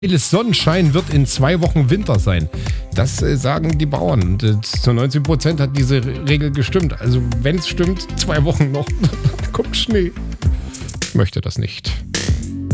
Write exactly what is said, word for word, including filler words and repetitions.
Sonnenschein wird in zwei Wochen Winter sein. Das äh, sagen die Bauern. Und äh, zu neunzig Prozent hat diese Regel gestimmt. Also wenn es stimmt, zwei Wochen noch, kommt Schnee. Ich möchte das nicht.